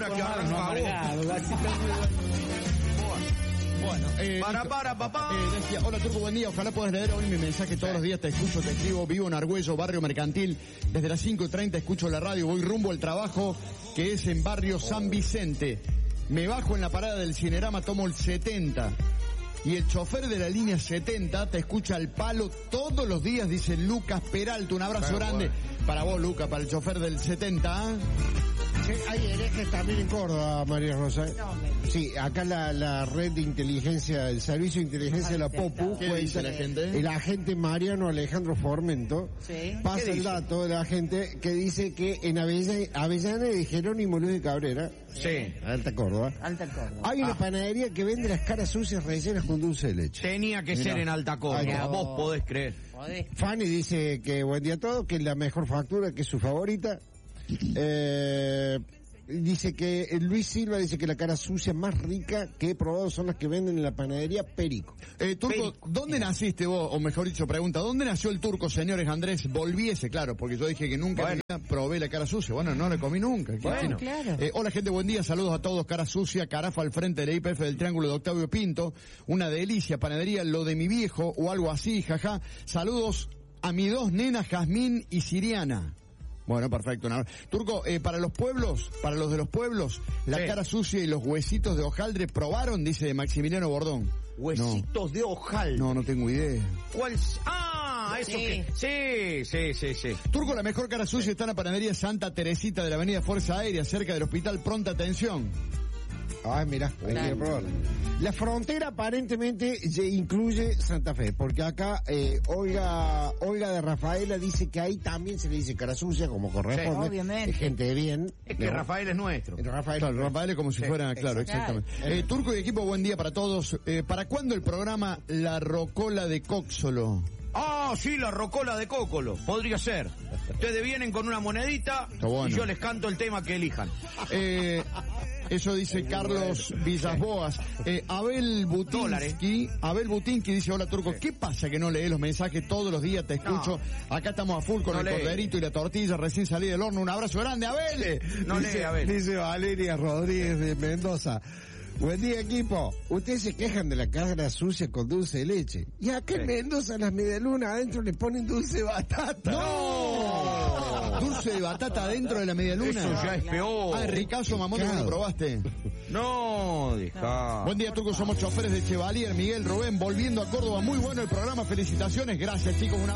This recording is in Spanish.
hora que arranca Bueno, papá. Decía, hola Turco, buen día, ojalá puedas leer hoy mi mensaje, todos los días te escucho, te escribo, vivo en Argüello, barrio Mercantil, desde las 5:30 escucho la radio, voy rumbo al trabajo que es en barrio San Vicente, me bajo en la parada del Cinerama, tomo el 70, y el chofer de la línea 70 te escucha al palo todos los días, dice Lucas Peralta, un abrazo grande para vos, Lucas, para el chofer del 70, ¿eh? Sí, hay herejes también en Córdoba, María Rosa. Sí, acá la red de inteligencia, el servicio de inteligencia de la POPU, ¿Qué dice la gente? El agente Mariano Alejandro Formento pasa el dato de la gente que dice que en Avellana de Jerónimo Luis de Cabrera, Alta Córdoba, hay una panadería que vende las caras sucias rellenas con dulce de leche. Tenía que ser en Alta Córdoba, vos podés creer. Fanny dice que buen día a todos, que es la mejor factura, que es su favorita. Dice que Luis Silva dice que la cara sucia más rica que he probado son las que venden en la panadería Perico. Turco, ¿dónde naciste vos? O mejor dicho, pregunta, ¿dónde nació el turco, señores? Andrés Volviese, claro, porque yo dije que nunca probé la cara sucia. Bueno, no la comí nunca. Bueno, claro. Hola gente, buen día, saludos a todos. Cara sucia, Carafa al frente de la IPF del Triángulo de Octavio Pinto. Una delicia, panadería Lo de mi viejo o algo así, jaja. Saludos a mis dos nenas, Jazmín y Siriana. Bueno, perfecto. Turco, para los pueblos, para los de los pueblos, la cara sucia y los huesitos de hojaldre probaron, dice Maximiliano Bordón. Huesitos de hojaldre. No tengo idea. ¿Cuál? Eso que... Sí. Turco, la mejor cara sucia está en la panadería Santa Teresita de la avenida Fuerza Aérea, cerca del Hospital Pronta Atención. Ay, mirá, hay que probar. La frontera aparentemente incluye Santa Fe, porque acá Olga de Rafaela dice que ahí también se le dice cara sucia, como corresponde. Obviamente. Es gente de bien. Es que Rafael es nuestro. Rafael es como si fuera, claro, exactamente. Turco y equipo, buen día para todos. ¿Para cuándo el programa La Rocola de Cóxolo? Sí, la rocola de Cócolo. Podría ser. Ustedes vienen con una monedita y yo les canto el tema que elijan. Eso dice Carlos Villasboas. Abel Butinsky dice, hola Turco, ¿qué pasa que no lees los mensajes todos los días? Te escucho. Acá estamos a full con el corderito y la tortilla recién salida del horno. Un abrazo grande, Abel. Dice Valeria Rodríguez de Mendoza. Buen día, equipo. Ustedes se quejan de la cara sucia con dulce de leche. Y acá en Mendoza las medialunas adentro le ponen dulce de batata. ¡No! ¿Dulce de batata adentro de la medialuna? Eso ya es peor. Ricazo, mamón, ¿no lo probaste? No, dejá. Buen día, Turco, somos choferes de Chevalier, Miguel, Rubén, volviendo a Córdoba. Muy bueno el programa, felicitaciones. Gracias, chicos.